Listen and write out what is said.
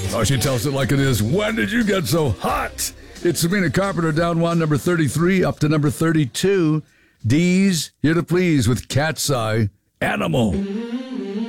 Oh, she tells it like it is. When did you get so hot? It's Sabrina Carpenter, down one, number 33, up to number 32. D's Here to Please with Cat's Eye, Animal.